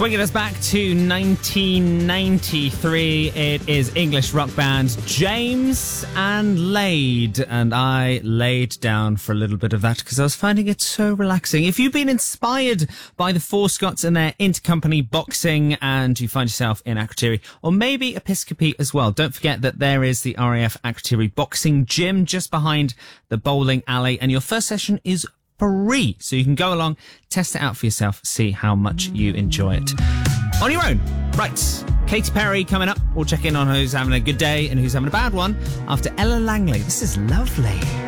Swinging us back to 1993, it is English rock band James and Laid, and I laid down for a little bit of that because I was finding it so relaxing. If you've been inspired by the Four Scots and their intercompany boxing and you find yourself in Akrotiri, or maybe Episcopi as well, don't forget that there is the RAF Akrotiri Boxing Gym just behind the bowling alley, and your first session is free, so you can go along, test it out for yourself, see how much you enjoy it on your own. Right, Katy Perry coming up. We'll check in on who's having a good day and who's having a bad one after Ella Langley. This is lovely.